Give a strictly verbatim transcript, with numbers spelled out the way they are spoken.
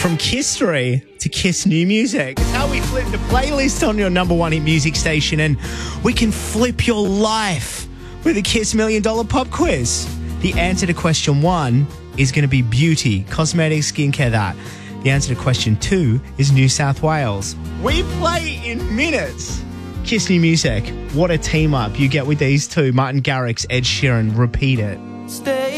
From Kiss-tory to Kiss New Music. It's how we flip the playlist on your number one hit music station, and we can flip your life with a Kiss Million Dollar Pop Quiz. The answer to question one is going to be beauty, cosmetics, skincare, that. The answer to question two is New South Wales. We play in minutes. Kiss New Music. What a team up you get with these two. Martin Garrix, Ed Sheeran. Repeat it. Stay